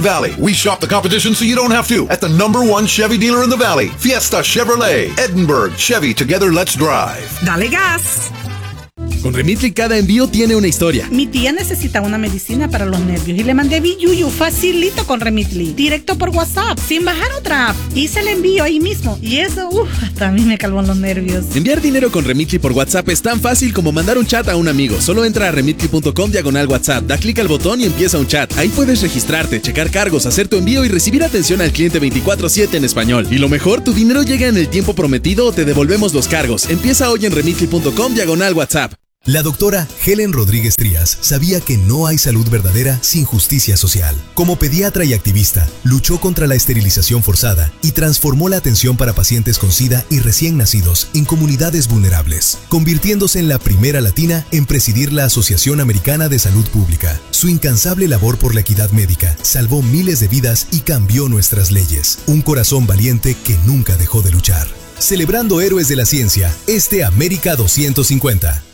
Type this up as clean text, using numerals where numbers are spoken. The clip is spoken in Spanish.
Valley. We shop the competition so you don't have to. At the #1 Chevy dealer in the Valley, Fiesta Chevrolet. Edinburgh, Chevy, together let's drive. ¡Dale gas! Con Remitly cada envío tiene una historia. Mi tía necesita una medicina para los nervios y le mandé Biyuyu facilito con Remitly, directo por WhatsApp, sin bajar otra app. Hice el envío ahí mismo y eso, hasta a mí me calmó los nervios. Enviar dinero con Remitly por WhatsApp es tan fácil como mandar un chat a un amigo. Solo entra a remitly.com/WhatsApp, da clic al botón y empieza un chat. Ahí puedes registrarte, checar cargos, hacer tu envío y recibir atención al cliente 24/7 en español. Y lo mejor, tu dinero llega en el tiempo prometido o te devolvemos los cargos. Empieza hoy en remitly.com/WhatsApp. La doctora Helen Rodríguez Trías sabía que no hay salud verdadera sin justicia social. Como pediatra y activista, luchó contra la esterilización forzada y transformó la atención para pacientes con SIDA y recién nacidos en comunidades vulnerables, convirtiéndose en la primera latina en presidir la Asociación Americana de Salud Pública. Su incansable labor por la equidad médica salvó miles de vidas y cambió nuestras leyes. Un corazón valiente que nunca dejó de luchar. Celebrando héroes de la ciencia, América 250.